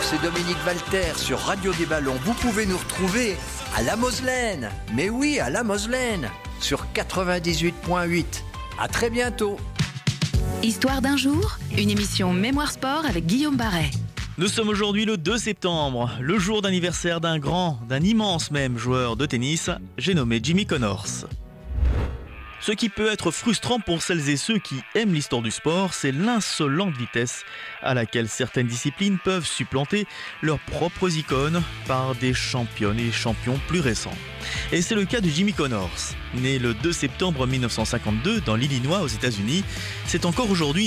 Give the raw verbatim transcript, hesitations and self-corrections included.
c'est Dominique Valter sur Radio des Ballons. Vous pouvez nous retrouver à La Moselaine. Mais oui, à La Moselaine, sur quatre-vingt-dix-huit point huit. À très bientôt. Histoire d'un jour, une émission Mémoire Sport avec Guillaume Barret. Nous sommes aujourd'hui le deux septembre, le jour d'anniversaire d'un grand, d'un immense même joueur de tennis, j'ai nommé Jimmy Connors. Ce qui peut être frustrant pour celles et ceux qui aiment l'histoire du sport, c'est l'insolente vitesse à laquelle certaines disciplines peuvent supplanter leurs propres icônes par des championnes et champions plus récents. Et c'est le cas de Jimmy Connors. Né le deux septembre mille neuf cent cinquante-deux dans l'Illinois aux États-Unis, c'est encore aujourd'hui